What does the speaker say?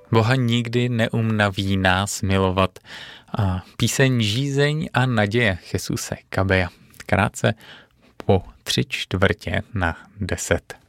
Boha nikdy neumnaví nás milovat. A píseň Žízeň a naděje Jesuse Kabeja. Krátce po 9:45.